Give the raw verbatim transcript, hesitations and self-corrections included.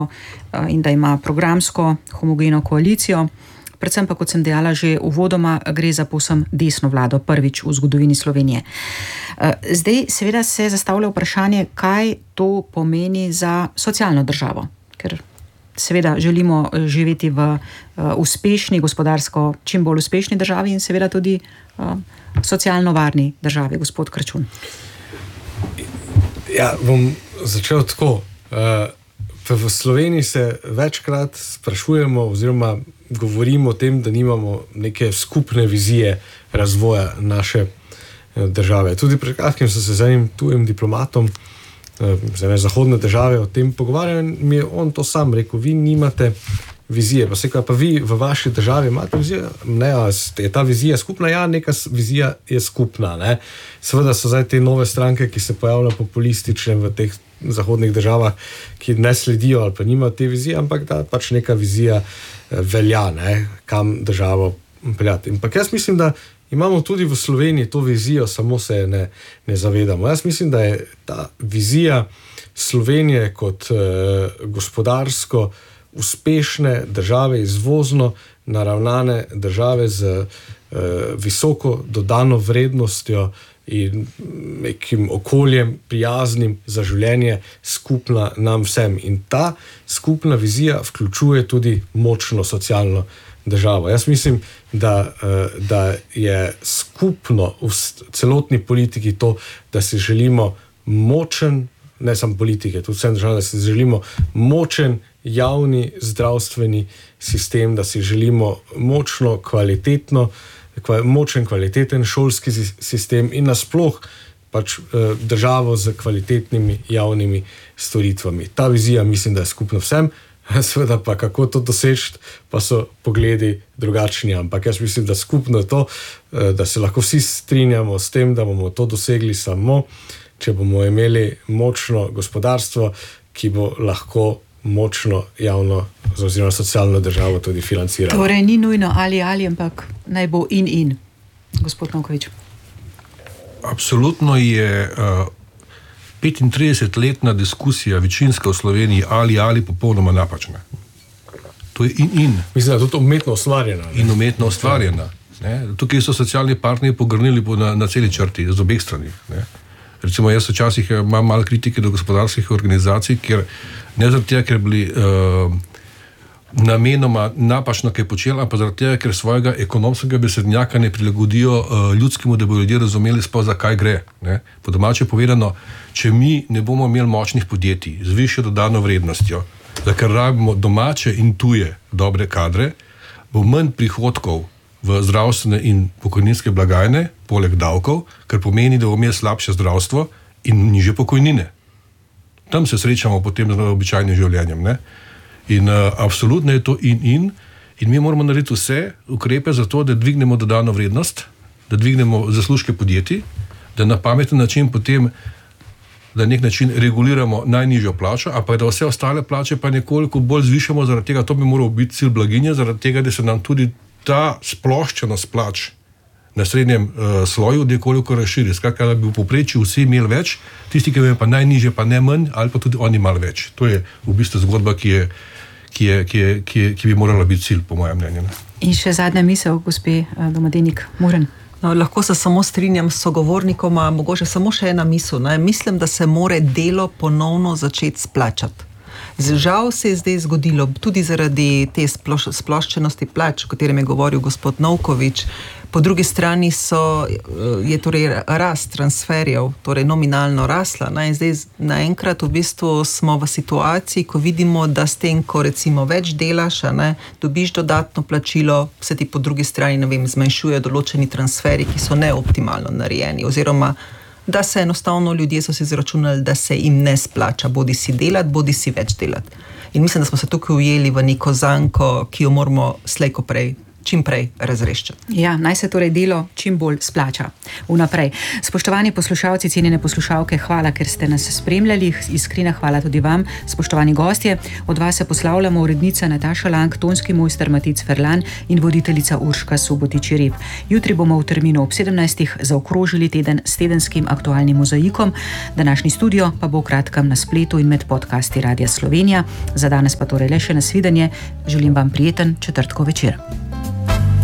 in da ima programsko homogeno koalicijo. Predvsem pa, kot sem dejala že uvodoma, gre za povsem desno vlado, prvič v zgodovini Slovenije. Zdaj seveda se zastavlja vprašanje, kaj to pomeni za socialno državo, ker seveda želimo živeti v uspešni, gospodarsko čim bolj uspešni državi in seveda tudi socialno varni državi, gospod Kračun. Ja, bom začel tako. V Sloveniji se večkrat sprašujemo oziroma govorimo o tem, da nimamo neke skupne vizije razvoja naše države. Tudi pred kratkim sem se z enim tujim diplomatom z ene zahodne države o tem pogovarjal in mi je on to sam rekel, vi nimate vizije. Pa se kaj, pa vi v vaši državi imate vizijo? Ne, je ta vizija skupna? Ja, neka vizija je skupna. Ne? Seveda so zdaj te nove stranke, ki se pojavljajo populistične v teh zahodnih državah, ki ne sledijo ali pa nimajo te vizije, ampak da pač neka vizija velja, ne, kam državo peljati. Ampak jaz mislim, da imamo tudi v Sloveniji to vizijo, samo se ne, ne zavedamo. Jaz mislim, da je ta vizija Slovenije kot eh, gospodarsko uspešne države, izvozno naravnane države z eh, visoko dodano vrednostjo in nekim okoljem prijaznim za življenje skupna nam vsem. In ta skupna vizija vključuje tudi močno socialno državo. Jaz mislim, da, da je skupno v celotni politiki to, da si želimo močen, ne samo politike, tudi vsem državam, da si želimo močen javni zdravstveni sistem, da si želimo močno, kvalitetno močen, kvaliteten šolski sistem in nasploh pač državo z kvalitetnimi javnimi storitvami. Ta vizija mislim, da je skupna vsem, seveda pa kako to doseči, pa so pogledi drugačni, ampak jaz mislim, da skupno je to, da se lahko vsi strinjamo s tem, da bomo to dosegli samo, če bomo imeli močno gospodarstvo, ki bo lahko močno javno oziroma socialno državo tudi financiralo. Torej ni nujno ali ali, ampak naj bo in in. Gospod Novković. Absolutno je uh, petintridesetletna diskusija večinska v Sloveniji ali ali popolnoma napačna. To je in in. Mislim, da je tudi umetno ustvarjena. Ne? In umetno ustvarjena. Ne? Tukaj so socialni partnerji pogrnili na, na celi črti, z obeh strani. Ne? Recimo, jaz včasih imam malo kritike do gospodarskih organizacij, ker ne zaradi tega, ker bili uh, namenoma napačno kaj počeli, ampak zaradi tega, ker svojega ekonomskega besednjaka ne prilagodijo uh, ljudskemu, da bodo ljudje razumeli sploh, za kaj gre. Ne? Po domače povedano, če mi ne bomo imeli močnih podjetij z višjo dodano vrednostjo, da ker rabimo domače in tuje dobre kadre, bo manj prihodkov v zdravstvene in pokojninske blagajne, poleg davkov, kar pomeni, da bomo imeli slabše zdravstvo in nižje pokojnine. Tam se srečamo potem z običajnim življenjem. Ne? In uh, absolutno je to in in in mi moramo narediti vse ukrepe za to, da dvignemo dodano vrednost, da dvignemo zaslužke podjetij, da na pameten način potem da nek način reguliramo najnižjo plačo, a pa da vse ostale plače pa nekoliko bolj zvišamo, zaradi tega to bi moral biti cilj blaginje, zaradi tega, da se nam tudi ta sploščenost plač na srednjem uh, sloju nekoliko razširi. Skratka, da bi v povprečju vsi imeli več, tisti, ki imajo pa najnižje, pa ne manj, ali pa tudi oni malo več. To je v bistvu zgodba, ki, je, ki, je, ki, je, ki, je, ki bi morala biti cilj, po mojem mnenju. In še zadnja misel, gospe Domadenik Muren. No, lahko se samo strinjam s sogovornikoma, mogoče samo še ena misel. Ne? Mislim, da se more delo ponovno začeti splačati. Žal se je zdaj zgodilo, tudi zaradi te sploš, sploščenosti plač, o katerem je govoril gospod Novković. Po drugi strani so, je torej rast transferjev, torej nominalno rasla. Ne? In zdaj naenkrat v bistvu smo v situaciji, ko vidimo, da s tem, ko recimo več delaš, ne, dobiš dodatno plačilo, se ti po drugi strani, ne vem, zmanjšujejo določeni transferi, ki so neoptimalno narejeni, oziroma da se enostavno ljudje so si izračunali, da se jim ne splača bodi si delati, bodi si več delati. In mislim, da smo se tukaj ujeli v neko zanko, ki jo moramo slej ko prej čim prej razreščen. Ja, naj se torej delo čim bolj splača. Vnaprej. Spoštovani poslušalci, cenjene poslušalke, hvala, ker ste nas spremljali. Iskrena hvala tudi vam, spoštovani gostje. Od vas se poslavljamo urednica Nataša Lang, tonski mojster Matic Ferlan in voditeljica Urška Subotič-Rep. Jutri bomo v terminu ob sedemnajstih zaokrožili teden s tedenskim aktualnim mozaikom. Današnji studio pa bo v kratkem na spletu in med podcasti Radia Slovenija. Za danes pa torej le še nasvidenje. Želim vam prijeten četrtkov večer.